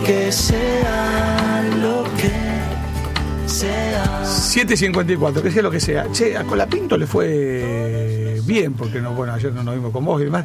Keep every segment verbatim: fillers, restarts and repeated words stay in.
que sea, lo que sea. siete cincuenta y cuatro, que sea lo que sea. Che, a Colapinto le fue bien, porque no, bueno, ayer no nos vimos con vos y demás.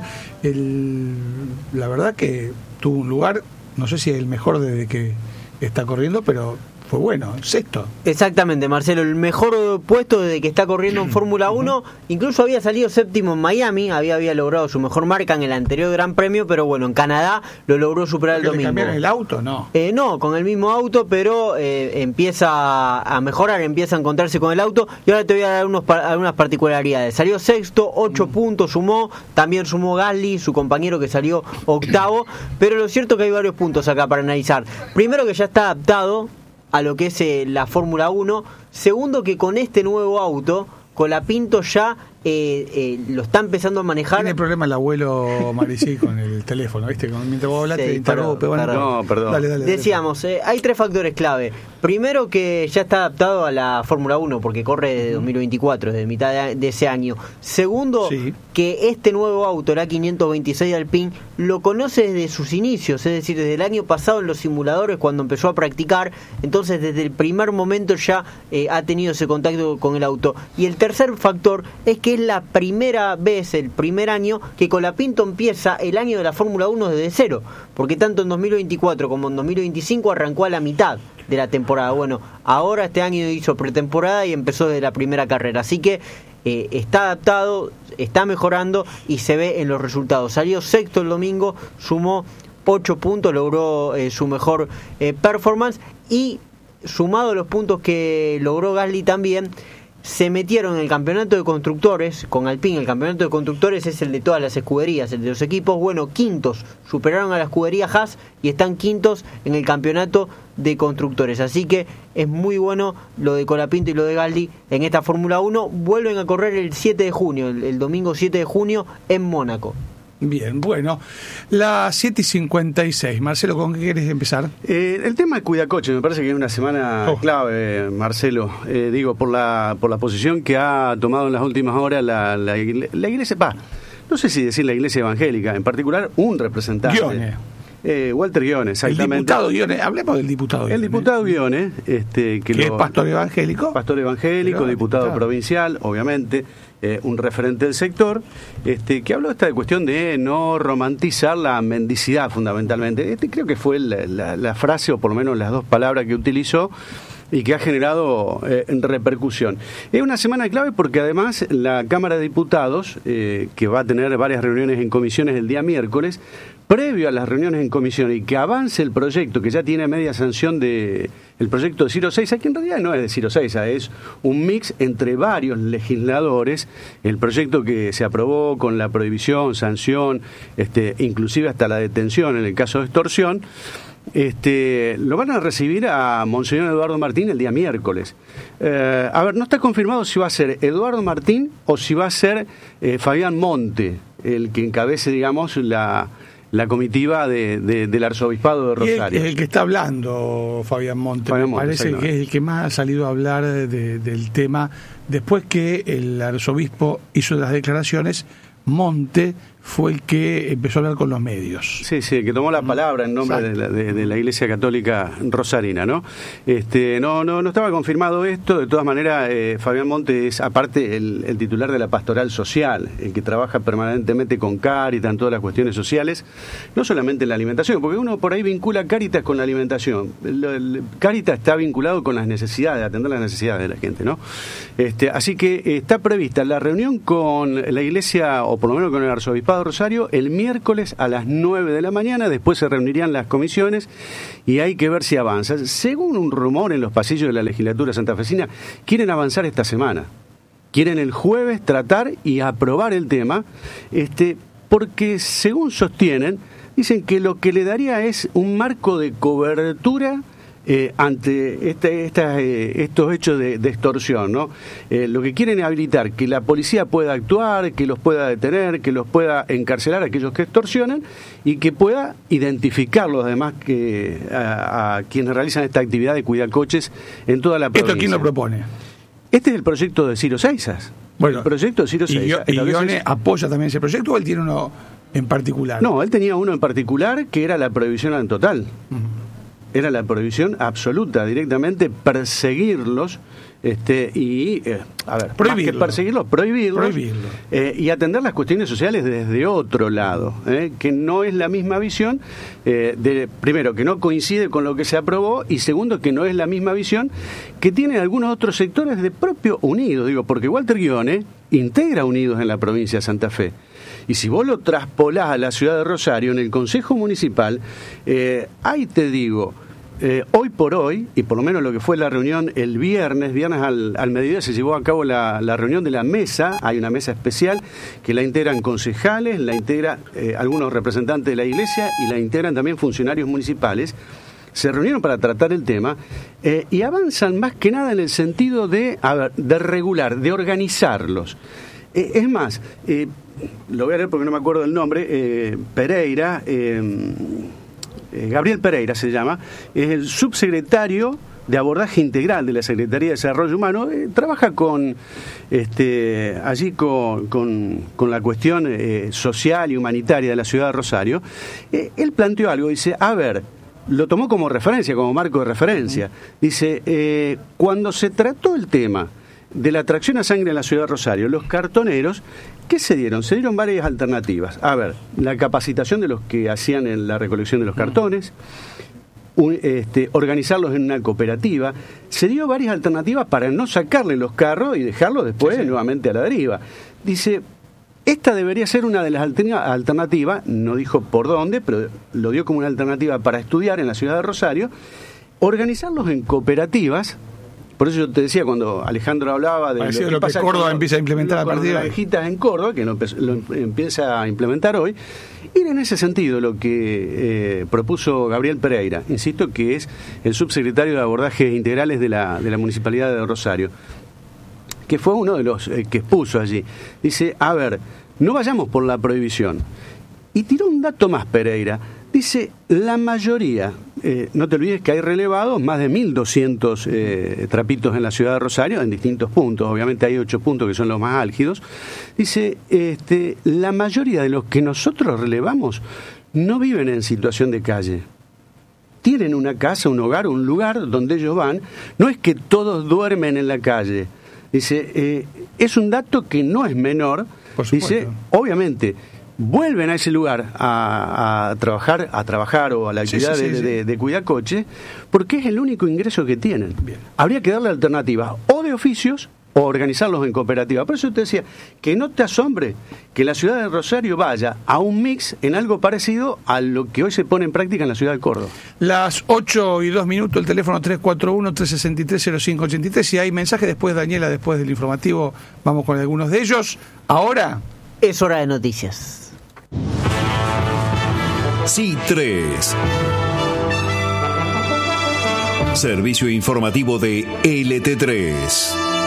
El, la verdad que tuvo un lugar, no sé si es el mejor desde que está corriendo, pero fue bueno, sexto. Exactamente, Marcelo, el mejor puesto desde que está corriendo en Fórmula uno, incluso había salido séptimo en Miami, había, había logrado su mejor marca en el anterior Gran Premio, pero bueno, en Canadá lo logró superar el domingo. ¿Le cambiaron el auto? No. Eh, no, con el mismo auto, pero eh, empieza a mejorar, empieza a encontrarse con el auto, y ahora te voy a dar unos, algunas particularidades. Salió sexto, ocho mm. puntos sumó, también sumó Gasly, su compañero, que salió octavo, pero lo cierto es que hay varios puntos acá para analizar. Primero, que ya está adaptado a lo que es eh, la Fórmula uno. Segundo, que con este nuevo auto, Colapinto ya eh, eh, lo está empezando a manejar. Tiene problema el abuelo Maricí con el teléfono, ¿viste? Mientras vos hablaste, sí, interrumpe. Bueno, no, perdón. Dale, dale, Decíamos, eh, hay tres factores clave. Primero, que ya está adaptado a la Fórmula uno, porque corre desde dos mil veinticuatro, desde mitad de, de ese año. Segundo, sí. que este nuevo auto, el A quinientos veintiséis Alpine, lo conoce desde sus inicios, es decir, desde el año pasado en los simuladores, cuando empezó a practicar. Entonces, desde el primer momento ya eh, ha tenido ese contacto con el auto. Y el tercer factor es que es la primera vez, el primer año, que Colapinto empieza el año de la Fórmula uno desde cero, porque tanto en dos mil veinticuatro como en dos mil veinticinco arrancó a la mitad de la temporada. Bueno, ahora este año hizo pretemporada y empezó desde la primera carrera, así que eh, está adaptado, está mejorando y se ve en los resultados. Salió sexto el domingo, sumó ocho puntos, logró eh, su mejor eh, performance, y sumado a los puntos que logró Gasly también, se metieron en el campeonato de constructores con Alpine. El campeonato de constructores es el de todas las escuderías, el de los equipos. Bueno, quintos, superaron a la escudería Haas y están quintos en el campeonato de constructores. Así que es muy bueno lo de Colapinto y lo de Gasly en esta Fórmula uno. Vuelven a correr el siete de junio, el, el domingo siete de junio en Mónaco. Bien, bueno, las siete y cincuenta y seis. Marcelo, ¿con qué quieres empezar? Eh, el tema de Cuidacoche, me parece que es una semana oh. clave, Marcelo. Eh, digo, por la por la posición que ha tomado en las últimas horas la, la, la iglesia, pa, no sé si decir la iglesia evangélica, en particular un representante. Guione. Eh, Walter Guione, exactamente. El diputado Guione, hablemos del diputado Guione. El diputado Guione, este, que, que lo, es pastor evangélico. Pastor evangélico, Pero, diputado claro. provincial, obviamente. Eh, un referente del sector, este, que habló esta cuestión de no romantizar la mendicidad, fundamentalmente. Este creo que fue la, la, la frase, o por lo menos las dos palabras que utilizó, y que ha generado eh, repercusión. Es una semana clave porque además la Cámara de Diputados, eh, que va a tener varias reuniones en comisiones el día miércoles, previo a las reuniones en comisión y que avance el proyecto, que ya tiene media sanción de el proyecto de Ciro Seiza, que en realidad no es de Ciro Seiza, es un mix entre varios legisladores, el proyecto que se aprobó con la prohibición, sanción, este, inclusive hasta la detención en el caso de extorsión. Este, lo van a recibir a Monseñor Eduardo Martín el día miércoles. Eh, a ver, no está confirmado si va a ser Eduardo Martín o si va a ser eh, Fabián Monte el que encabece, digamos, la, la comitiva de, de, del arzobispado de Rosario. Es el que está hablando Fabián Monte. Fabián Monte, parece que es el que más ha salido a hablar de, del tema después que el arzobispo hizo las declaraciones. Monte fue el que empezó a hablar con los medios. Sí, sí, que tomó la palabra en nombre de la, de, de la Iglesia Católica Rosarina, ¿no? Este, no, no, no estaba confirmado esto. De todas maneras, eh, Fabián Monte es, aparte, el, el titular de la Pastoral Social, el que trabaja permanentemente con Cáritas en todas las cuestiones sociales, no solamente en la alimentación, porque uno por ahí vincula Cáritas con la alimentación. El, el, Cáritas está vinculado con las necesidades, atender las necesidades de la gente, ¿no? Este, así que eh, está prevista la reunión con la Iglesia, o por lo menos con el Arzobispado Rosario, el miércoles a las nueve de la mañana. Después se reunirían las comisiones y hay que ver si avanza. Según un rumor en los pasillos de la legislatura santafesina, quieren avanzar esta semana. Quieren el jueves tratar y aprobar el tema, este, porque según sostienen, dicen que lo que le daría es un marco de cobertura Eh, ante este, esta, eh, estos hechos de, de extorsión, ¿no? Eh, lo que quieren es habilitar que la policía pueda actuar, que los pueda detener, que los pueda encarcelar a aquellos que extorsionan y que pueda identificar los demás que a, a quienes realizan esta actividad de cuidar coches en toda la provincia. ¿Esto quién lo propone? Este es el proyecto de Ciro Seizas. Bueno, el proyecto de Ciro Seizas. ¿Y Guione apoya también ese proyecto o él tiene uno en particular? No, él tenía uno en particular que era la prohibición en total. Uh-huh. era la prohibición absoluta, directamente perseguirlos. Este, y, eh, a ver, más que perseguirlos, prohibirlos, prohibirlo. eh, y atender las cuestiones sociales desde otro lado, eh, que no es la misma visión, eh, de, primero, que no coincide con lo que se aprobó, y segundo, que no es la misma visión que tienen algunos otros sectores de propio Unidos, digo, porque Walter Guione integra Unidos en la provincia de Santa Fe. Y si vos lo traspolás a la ciudad de Rosario, en el Consejo Municipal, eh, ahí te digo, Eh, hoy por hoy, y por lo menos lo que fue la reunión el viernes, viernes al, al mediodía se llevó a cabo la, la reunión de la mesa. Hay una mesa especial que la integran concejales, la integra eh, algunos representantes de la iglesia y la integran también funcionarios municipales. Se reunieron para tratar el tema eh, y avanzan más que nada en el sentido de, a ver, de regular, de organizarlos. Eh, es más, eh, lo voy a leer porque no me acuerdo el nombre, eh, Pereira... Eh, Gabriel Pereira se llama, es el subsecretario de Abordaje Integral de la Secretaría de Desarrollo Humano, eh, trabaja con este allí con, con, con la cuestión eh, social y humanitaria de la ciudad de Rosario. Eh, él planteó algo, dice, a ver, lo tomó como referencia, como marco de referencia, dice, eh, cuando se trató el tema de la atracción a sangre en la ciudad de Rosario, los cartoneros, ¿qué se dieron? Se dieron varias alternativas. A ver, la capacitación de los que hacían en la recolección de los cartones, un, este, organizarlos en una cooperativa. Se dio varias alternativas para no sacarle los carros y dejarlos después sí, sí. nuevamente a la deriva. Dice, esta debería ser una de las alternativas, no dijo por dónde, pero lo dio como una alternativa para estudiar en la ciudad de Rosario, organizarlos en cooperativas. Por eso yo te decía cuando Alejandro hablaba de Parecido lo que, lo que pasa Córdoba empieza a implementar a partir de las abejitas en Córdoba, que lo, lo empieza a implementar hoy, y en ese sentido lo que eh, propuso Gabriel Pereira, insisto que es el subsecretario de Abordajes Integrales de la, de la Municipalidad de Rosario, que fue uno de los eh, que expuso allí. Dice, a ver, no vayamos por la prohibición. Y tiró un dato más Pereira. Dice, la mayoría, eh, no te olvides que hay relevados más de mil doscientos eh, trapitos en la ciudad de Rosario, en distintos puntos, obviamente hay ocho puntos que son los más álgidos. Dice, este, la mayoría de los que nosotros relevamos no viven en situación de calle. Tienen una casa, un hogar, un lugar donde ellos van. No es que todos duermen en la calle. Dice, eh, es un dato que no es menor. Por supuesto. Dice, obviamente, vuelven a ese lugar a, a trabajar a trabajar o a la actividad sí, sí, sí, de, de, de cuidar coche, porque es el único ingreso que tienen. Bien. Habría que darle alternativas o de oficios o organizarlos en cooperativa. Por eso te decía, que no te asombre que la ciudad de Rosario vaya a un mix en algo parecido a lo que hoy se pone en práctica en la ciudad de Córdoba. Las ocho y dos minutos, el teléfono tres cuatro uno, tres seis tres, cero cinco ocho tres. Si hay mensajes después, Daniela, después del informativo, vamos con algunos de ellos. Ahora es hora de noticias. C tres. Servicio informativo de L T tres.